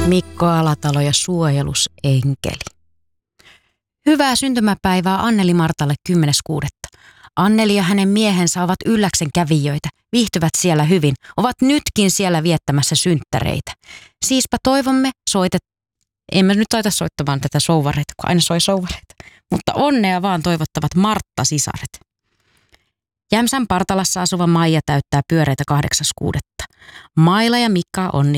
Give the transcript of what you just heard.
Mikko Alatalo ja suojelusenkeli. Hyvää syntymäpäivää Anneli Martalle 10.6. Anneli ja hänen miehensä ovat Ylläksen kävijöitä, viihtyvät siellä hyvin, ovat nytkin siellä viettämässä synttäreitä. Siispä toivomme emme nyt taita soittamaan tätä souvareita, kun aina soi souvareita, mutta onnea vaan toivottavat Martta-sisaret. Jämsän Partalassa asuva Maija täyttää pyöreitä 8.6. Maila ja Mikka onnittelee.